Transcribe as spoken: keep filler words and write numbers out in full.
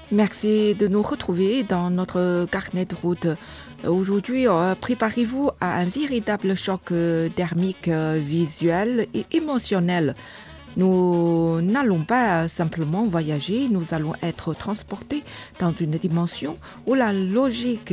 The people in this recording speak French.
Merci de nous retrouver dans notre carnet de route. Aujourd'hui, euh, préparez-vous à un véritable choc euh, thermique, euh, visuel et émotionnel. Nous n'allons pas simplement voyager, nous allons être transportés dans une dimension où la logique